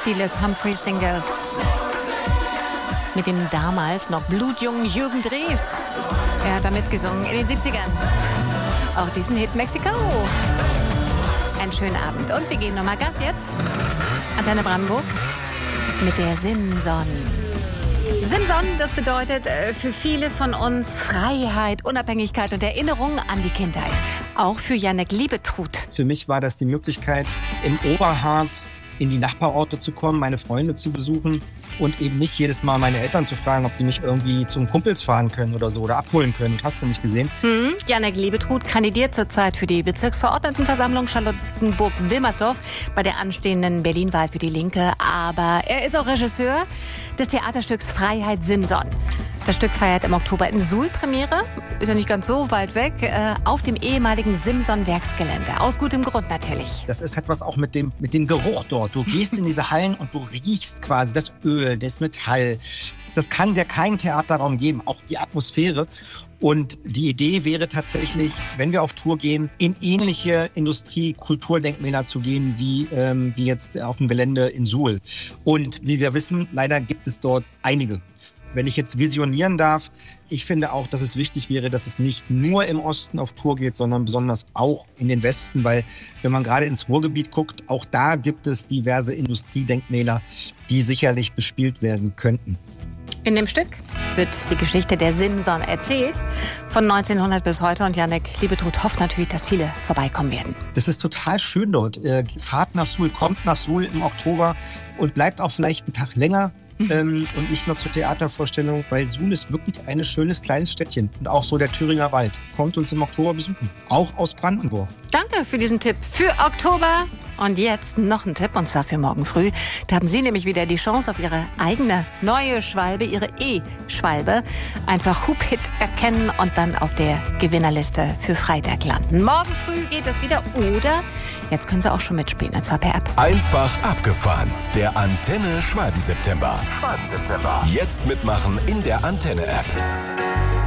die Les Humphrey Singers. Mit dem damals noch blutjungen Jürgen Drews. Er hat da mitgesungen in den 70ern. Auch diesen Hit Mexiko. Einen schönen Abend. Und wir geben nochmal Gas jetzt. Antenne Brandenburg mit der Simson. Simson, das bedeutet für viele von uns Freiheit, Unabhängigkeit und Erinnerung an die Kindheit. Auch für Jannik Liebetrud. Für mich war das die Möglichkeit, im Oberharz in die Nachbarorte zu kommen, meine Freunde zu besuchen und eben nicht jedes Mal meine Eltern zu fragen, ob die mich irgendwie zum Kumpels fahren können oder so oder abholen können. Und hast du nicht gesehen? Jannik Liebetrud kandidiert zurzeit für die Bezirksverordnetenversammlung Charlottenburg-Wilmersdorf bei der anstehenden Berlin-Wahl für die Linke. Aber er ist auch Regisseur des Theaterstücks Freiheit Simson. Das Stück feiert im Oktober in Suhl Premiere. Ist ja nicht ganz so weit weg. Auf dem ehemaligen Simson-Werksgelände. Aus gutem Grund natürlich. Das ist etwas auch mit dem Geruch dort. Du gehst in diese Hallen und du riechst quasi das Öl, das Metall. Das kann dir kein Theaterraum geben, auch die Atmosphäre. Und die Idee wäre tatsächlich, wenn wir auf Tour gehen, in ähnliche Industrie-Kulturdenkmäler zu gehen, wie jetzt auf dem Gelände in Suhl. Und wie wir wissen, leider gibt es dort einige. Wenn ich jetzt visionieren darf, ich finde auch, dass es wichtig wäre, dass es nicht nur im Osten auf Tour geht, sondern besonders auch in den Westen, weil wenn man gerade ins Ruhrgebiet guckt, auch da gibt es diverse Industriedenkmäler, die sicherlich bespielt werden könnten. In dem Stück wird die Geschichte der Simson erzählt, von 1900 bis heute. Und Jannik Liebetrud hofft natürlich, dass viele vorbeikommen werden. Das ist total schön dort. Fahrt nach Suhl, kommt nach Suhl im Oktober und bleibt auch vielleicht einen Tag länger. Und nicht nur zur Theatervorstellung, weil Suhl ist wirklich ein schönes kleines Städtchen. Und auch so der Thüringer Wald. Kommt uns im Oktober besuchen. Auch aus Brandenburg. Danke für diesen Tipp für Oktober. Und jetzt noch ein Tipp, und zwar für morgen früh. Da haben Sie nämlich wieder die Chance auf Ihre eigene neue Schwalbe, Ihre E-Schwalbe. Einfach Hub-Hit erkennen und dann auf der Gewinnerliste für Freitag landen. Morgen früh geht es wieder oder jetzt können Sie auch schon mitspielen, und zwar per App. Einfach abgefahren. Der Antenne Schwalben-September. Jetzt mitmachen in der Antenne-App.